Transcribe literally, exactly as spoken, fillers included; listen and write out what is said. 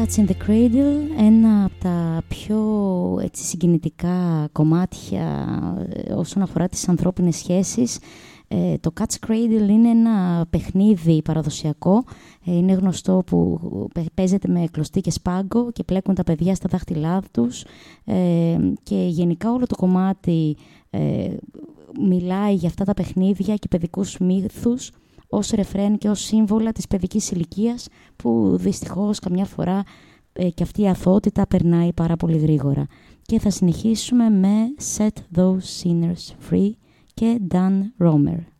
Cats in the Cradle, ένα από τα πιο έτσι, συγκινητικά κομμάτια όσον αφορά τις ανθρώπινες σχέσεις. Ε, το Cats Cradle είναι ένα παιχνίδι παραδοσιακό, ε, είναι γνωστό που παίζεται με κλωστή και σπάγκο και πλέκουν τα παιδιά στα δάχτυλά τους, ε, και γενικά όλο το κομμάτι ε, μιλάει για αυτά τα παιχνίδια και παιδικούς μύθους ως ρεφρέν και ως σύμβολα της παιδικής ηλικίας, που δυστυχώς καμιά φορά ε, και αυτή η αθωότητα περνάει πάρα πολύ γρήγορα. Και θα συνεχίσουμε με Set Those Sinners Free και Dan Romer.